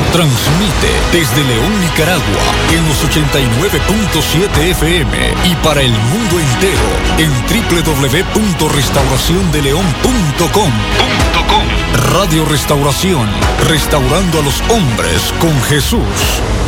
Transmite desde León, Nicaragua, en los 89.7 FM y para el mundo entero en www.restauraciondeleon.com. Radio Restauración, restaurando a los hombres con Jesús.